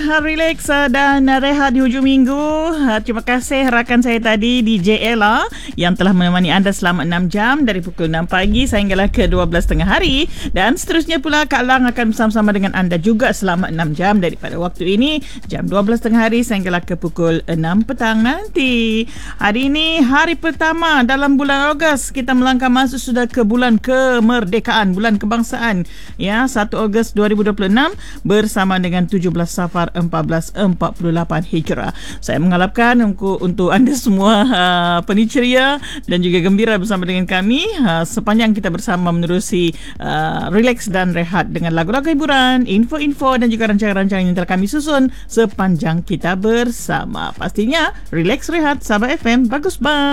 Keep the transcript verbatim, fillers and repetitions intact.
Relax dan rehat di hujung minggu. Terima kasih rakan saya tadi D J Ella yang telah menemani anda selama enam jam dari pukul enam pagi sehinggalah ke dua belas tengah hari. Dan seterusnya pula Kak Lang akan bersama-sama dengan anda juga selama enam jam daripada waktu ini jam dua belas tengah hari sehinggalah ke pukul enam petang nanti. Hari ini hari pertama dalam bulan Ogos. Kita melangkah masuk sudah ke bulan kemerdekaan, bulan kebangsaan. Ya, satu Ogos dua ribu dua puluh enam bersama dengan tujuh belas Safar empat belas empat puluh lapan Hijrah. Saya mengharapkan untuk, untuk anda semua uh, penuh ceria dan juga gembira bersama dengan kami uh, sepanjang kita bersama menerusi uh, relax dan rehat dengan lagu-lagu hiburan, info-info dan juga rancangan-rancangan yang telah kami susun sepanjang kita bersama. Pastinya relax rehat Sabah F M bagus banget.